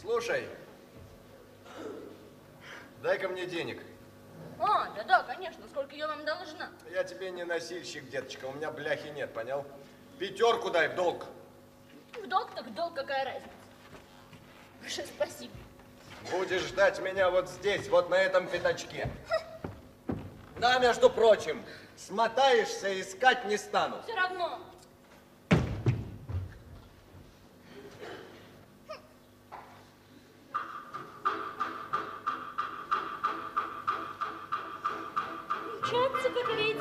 Слушай, дай-ка мне денег. А, да-да, конечно, сколько я вам должна. Я тебе не носильщик, деточка, у меня бляхи нет, понял? 5 дай в долг. В долг так в долг, какая разница? Уже спасибо. Будешь ждать меня вот здесь, вот на этом пятачке. Да, между прочим, смотаешься, искать не стану. Все равно. Мчатся, как ветер.